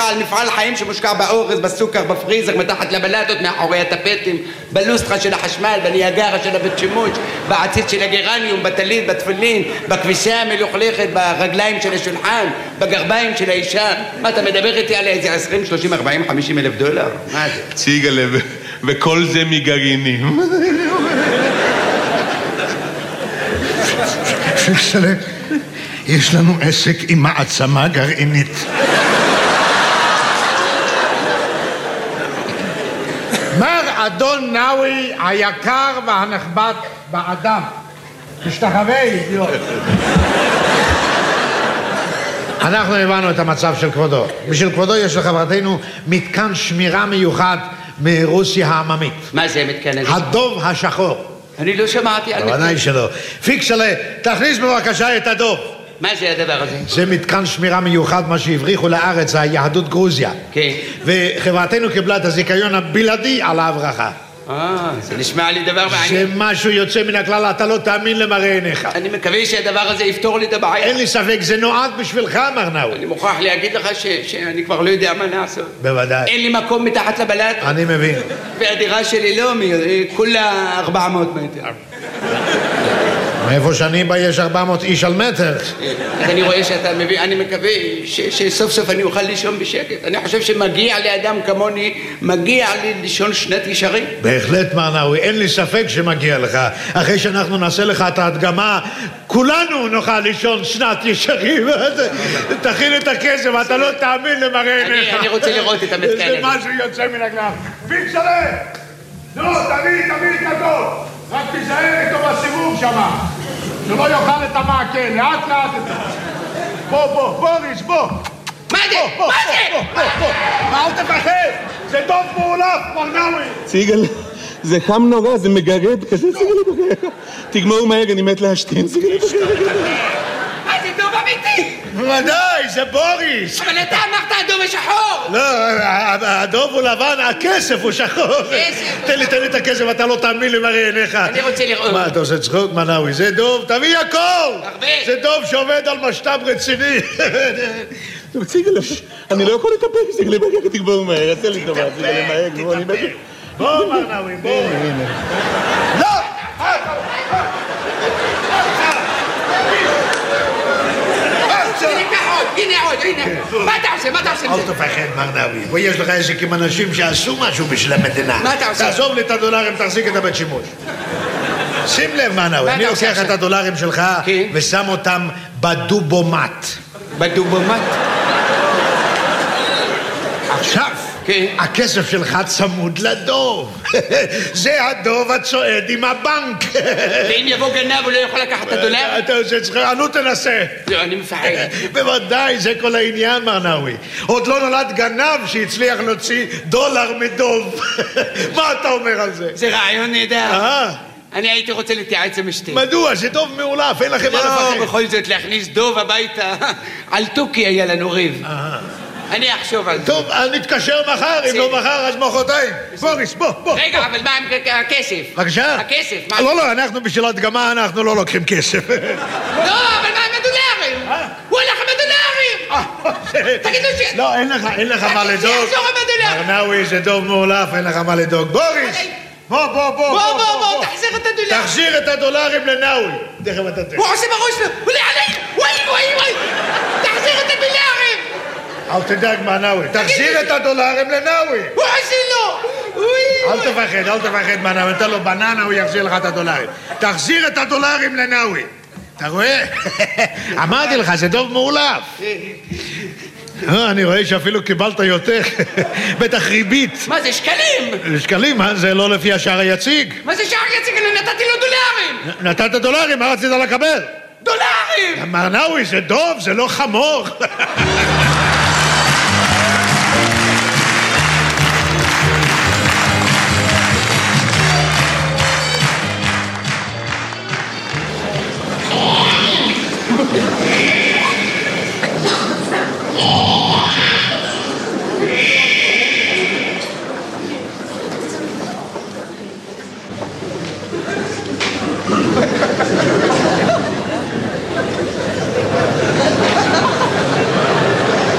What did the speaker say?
על מפעל חיים שמושקע באורז, בסוכר, בפריזר, מתחת לבלטות, מאחורי הטפטים, בלוסטרה של החשמל, בניאגרה של הבית שימוש, בעציץ של הגרניום, בטלית, בתפילין, בכביסה המלוכלכת, ברגליים של השולחן, בגרביים של האישה. מה, אתה מדבר איתי על איזה 20, 30, 40, 50 אלף דולר? מה זה? ציגלה, וכל זה מגרעינים. פיקסלה, יש לנו עסק עם מעצמה גרעינית. מר אדון נאווי היקר והנכבד באדם, תשתחווה אידיוט. אנחנו הבנו את המצב של כבודו. בשביל כבודו יש לחברתנו מתקן שמירה מיוחד מרוסיה העממית. מה זה מתקן הזה? הדוב השחור. אני לא שמעתי על בוודאי שלא. פיקסלה, תכניס בבקשה את הדוב. מה זה הדבר הזה? זה מתקן שמירה מיוחד, מה שהבריחו לארץ, היהדות גרוזיה. כן. וחברתנו קיבלה את הזיכיון הבלעדי על ההברחה. זה נשמע לי דבר זה מעניין. משהו יוצא מן הכלל, אתה לא תאמין למראה עיניך. אני מקווה שהדבר הזה יפתור לי את הבעיה. אין לי ספק, זה נועד בשבילך, מר נאווי. אני מוכרח להגיד לך שאני כבר לא יודע מה לעשות. בוודאי. אין לי מקום מתחת לבלט. אני מבין. והדירה שלי לא, כולה 400 מטר. מאיפה שאני בא יש 400 איש על מטר. אז אני רואה שאתה מבין, אני מקווה שסוף סוף אני אוכל לישון בשקט. אני חושב שמגיע לאדם כמוני, מגיע לי לישון שנת ישרים. בהחלט, מר נאווי, אין לי ספק שמגיע לך. אחרי שאנחנו נעשה לך את ההדגמה, כולנו נוכל לישון שנת ישרים. תכין את הכסף, אתה לא תאמין למראה עיניך. אני רוצה לראות את המתקן הזה. זה משהו יוצא מן הכלל. פיקסלה! לא, תביא את הדוב. רק תיזהר איתו בסיבוב שמה. שלא יאכל את המעקה, לאט לאט את זה. בוא, בוריס, בוא. מה זה? מה זה? אל תפחד, זה דוב מעולף, מר נאווי. ציגלה, זה חם נורא, זה מגרד כזה, ציגלה בחייך. תגמור מהר, אני מת להשתין, ציגלה בחייך. מה זה דוב אמיתי? בוודאי, זה בוריס. אבל אתה אמרת הדוב השחור. לא, הדוב הוא לבן, הכסף הוא שחור. תן לי את הכסף, אתה לא תאמין למראה עיניך. אני רוצה לראות. מה, אתה עושה צחוק, מר נאווי? זה דוב, תביא הכל. הרבה. זה דוב שעובד על משת"פ רציני. טוב, ציגלה, אני לא יכול להתאפק, ציגלה בחייך, תגמור מהר, תן לי טובה, ציגלה מהר, גמור, אני בטח. בוא, מר נאווי, בוא. לא! הנה עוד. מה אתה עושה? אל תפחד, מר נאווי. ויש לך עסק עם אנשים שעשו משהו בשביל המדינה. מה אתה עושה? תעזוב לי את הדולרים, תחזיק את הבית שימוש. שים לב, מר נאווי, אני לוקח את הדולרים שלך ושם אותם בדובומט. בדובומט? עכשיו, הכסף שלך צמוד לדוב. זה הדוב הצועד עם הבנק. ואם יבוא גנב הוא לא יכול לקחת את הדולר? אתה עושה צחוק, נו תנסה. לא, אני מפחד. בוודאי, זה כל העניין, מר נאווי. עוד לא נולד גנב שהצליח להוציא דולר מדוב. מה אתה אומר על זה? זה רעיון נהדר. אני הייתי רוצה להתייעץ עם אשתי. מדוע? זה דוב מעולף, אין לכם מה לפחד. לא, בכל זאת להכניס דוב הביתה. על תוכי היה לנו ריב. אני אחשוב על זה. טוב, נתקשר מחר, אם לא מחר אז מחרתיים. בוריס, בוא. רגע, אבל מה עם הכסף? בבקשה? הכסף. לא, אנחנו בשביל הדגמה, אנחנו לא לוקחים כסף. לא, אבל מה עם הדולרים? הוא הולך עם הדולרים! תגידו ש... לא, אין לך מה לדאוג. שיחזור עם הדולרים! מר נאווי, זה דוב מעולף, אין לך מה לדאוג. בוריס! בוא, תחזיר את הדולרים. תחזיר את הדולרים לנאווי. תכף אתה תראה. הוא עושה בראש לו, הוא לעלי! וואי! תחזיר את הדולרים! אל תדאג, מר נאווי. תחזיר את הדולרים לנאווי. הוא עושה לו! אל תפחד, מר נאווי. אתה לא בננה, הוא יחזיר לך את הדולרים. תחזיר את הדולרים לנאווי. אתה רואה? אמרתי לך, זה דוב מעולף. אני רואה שאפילו קיבלת יותר. בטח ריבית. מה זה, שקלים? שקלים? זה לא לפי השער היציג. מה זה שער יציג? אני נתתי לו דולרים! נתת דולרים, מה רצית לקבל? דולרים! מר נאווי, זה דוב, זה לא חמור.